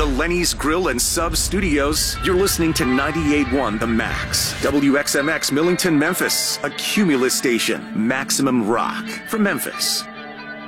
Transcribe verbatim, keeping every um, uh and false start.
the Lenny's Grill and Sub Studios, you're listening to ninety-eight point one The Max. W X M X Millington, Memphis. A Cumulus station. Maximum rock. From Memphis.